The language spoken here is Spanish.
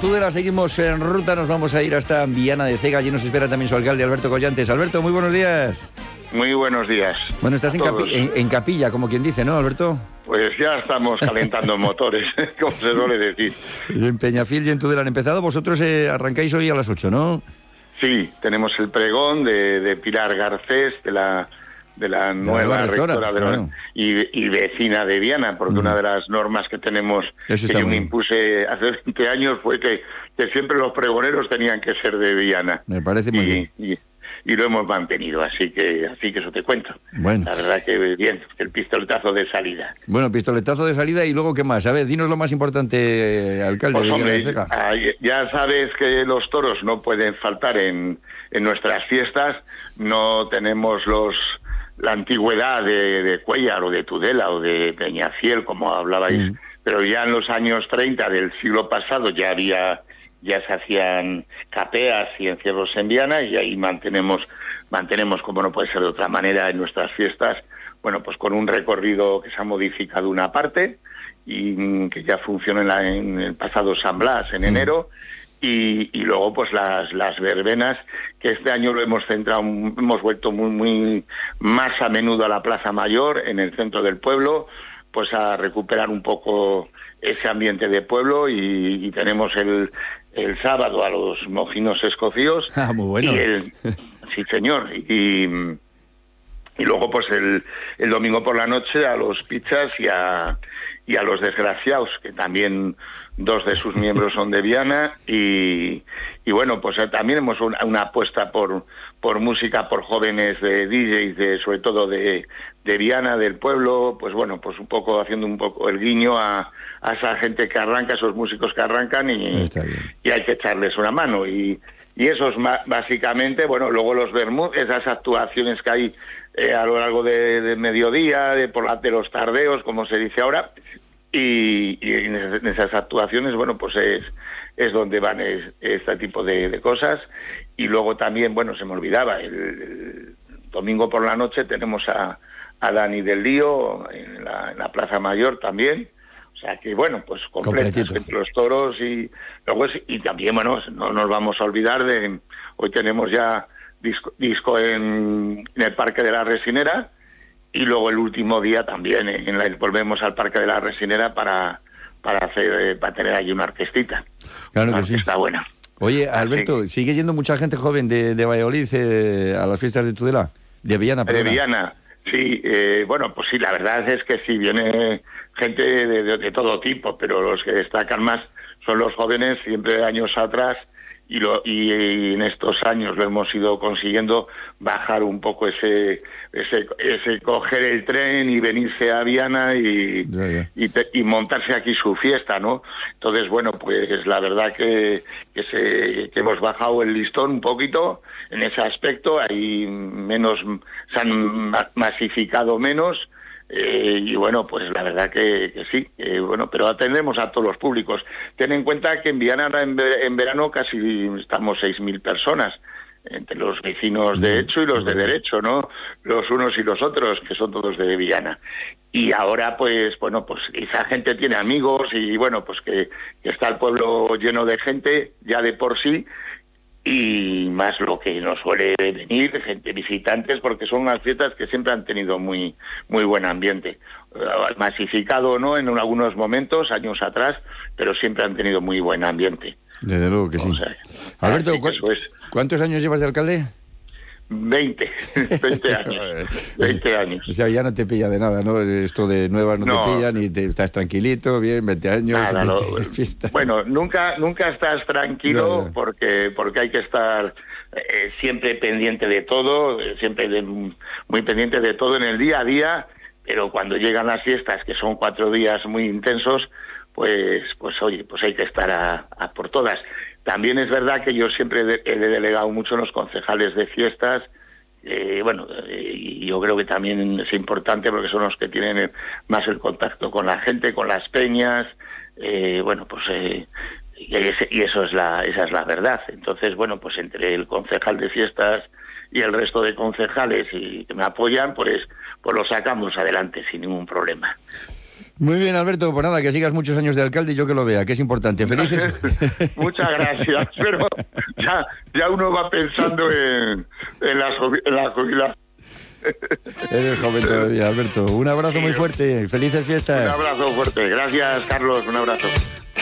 Tudela, seguimos en ruta, nos vamos a ir hasta Viana de Cega. Allí nos espera también su alcalde, Alberto Collantes. Alberto, muy buenos días. Muy buenos días. Bueno, estás en capilla, como quien dice, ¿no, Alberto? Pues ya estamos calentando motores, como se suele decir. En Peñafil y en Tudela han empezado. Vosotros arrancáis hoy a las 8, ¿no? Sí, tenemos el pregón de Pilar Garcés, de la nueva rectora claro. y vecina de Viana, porque una de las normas que tenemos, que yo me impuse hace 20 años, fue que siempre los pregoneros tenían que ser de Viana. Me parece muy bien. Y lo hemos mantenido, así que eso te cuento. Bueno. La verdad que bien, el pistoletazo de salida. Bueno, pistoletazo de salida y luego, ¿qué más? A ver, dinos lo más importante, alcalde. Pues, hombre, ya sabes que los toros no pueden faltar en nuestras fiestas. No tenemos la antigüedad de Cuéllar o de Tudela o de Peñafiel, como hablabais, pero ya en los años 30 del siglo pasado ya se hacían capeas y encierros en Viana, y ahí mantenemos, como no puede ser de otra manera, en nuestras fiestas, bueno, pues con un recorrido que se ha modificado una parte y que ya funciona en el pasado San Blas, en enero, y luego pues las verbenas, que este año lo hemos centrado, hemos vuelto muy más a menudo a la Plaza Mayor, en el centro del pueblo, pues a recuperar un poco ese ambiente de pueblo, y tenemos el sábado a los mojinos escocíos. Ah, muy bueno. Sí, señor. Y luego pues el domingo por la noche a los pizzas y a los desgraciados, que también 2 de sus miembros son de Viana, y bueno, pues también hemos una apuesta por música, por jóvenes de DJs, sobre todo de Viana, del pueblo, pues bueno, pues un poco haciendo un poco el guiño a esa gente que arranca, esos músicos que arrancan, y hay que echarles una mano, y eso es básicamente, bueno, luego los vermut, esas actuaciones que hay a lo largo de mediodía, de los tardeos, como se dice ahora, y en esas actuaciones, bueno, pues es donde van este tipo de cosas. Y luego también, bueno, se me olvidaba, el domingo por la noche tenemos a Dani del Lío en la Plaza Mayor también. O sea que, bueno, pues completos entre los toros y también, bueno, no nos vamos a olvidar hoy tenemos ya disco en el Parque de la Resinera, y luego el último día también volvemos al Parque de la Resinera para tener allí una orquestita. Claro una que orquesta sí. buena. Oye, Alberto, ¿sigue yendo mucha gente joven de Valladolid a las fiestas de Tudela? De Viana, perdona. De Viana, sí. Bueno, pues sí, la verdad es que sí, viene gente de todo tipo, pero los que destacan más son los jóvenes, siempre años atrás, y en estos años lo hemos ido consiguiendo bajar un poco ese coger el tren y venirse a Viana y montarse aquí su fiesta, ¿no? Entonces, bueno, pues la verdad que hemos bajado el listón un poquito en ese aspecto, hay menos, se han masificado menos. Y bueno, pues la verdad que sí, bueno, pero atendemos a todos los públicos. Ten en cuenta que en Viana en verano casi estamos 6.000 personas, entre los vecinos de hecho y los de derecho, ¿no? Los unos y los otros, que son todos de Viana. Y ahora, pues, bueno, pues esa gente tiene amigos, y bueno, pues que está el pueblo lleno de gente ya de por sí, y más lo que nos suele venir, gente, visitantes, porque son unas fiestas que siempre han tenido muy buen ambiente. Masificado, ¿no?, en algunos momentos, años atrás, pero siempre han tenido muy buen ambiente. Desde luego que sí. O sea, Alberto, ¿cuántos años llevas de alcalde? 20 años. 20 años. O sea, ya no te pilla de nada, ¿no? Esto de nuevas no te pilla, ni estás tranquilito, bien, 20 años. Nada, bueno, nunca estás tranquilo, porque hay que estar siempre pendiente de todo, siempre muy pendiente de todo en el día a día, pero cuando llegan las fiestas, que son 4 días muy intensos, pues oye, pues hay que estar a por todas. También es verdad que yo siempre he delegado mucho en los concejales de fiestas, y yo creo que también es importante porque son los que tienen más el contacto con la gente, con las peñas, y esa es la verdad. Entonces, bueno, pues entre el concejal de fiestas y el resto de concejales y que me apoyan, pues lo sacamos adelante sin ningún problema. Muy bien, Alberto, pues nada, que sigas muchos años de alcalde y yo que lo vea, que es importante. Felices. Muchas gracias, pero ya uno va pensando en la jubilación. Eres joven todavía, Alberto. Un abrazo muy fuerte, felices fiestas. Un abrazo fuerte, gracias, Carlos, un abrazo.